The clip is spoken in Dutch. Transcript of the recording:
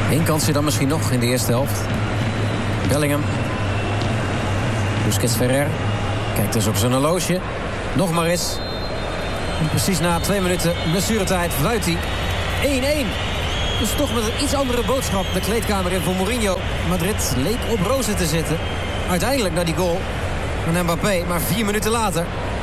Eén kansje dan misschien nog in de eerste helft. Bellingham. Busquets Ferrer. Kijkt dus op zijn horloge. Nog maar eens. En precies na 2 minuten blessuretijd fluit hij. 1-1. Dus toch met een iets andere boodschap de kleedkamer in voor Mourinho. Madrid leek op rozen te zitten. Uiteindelijk na die goal van Mbappé, maar 4 minuten later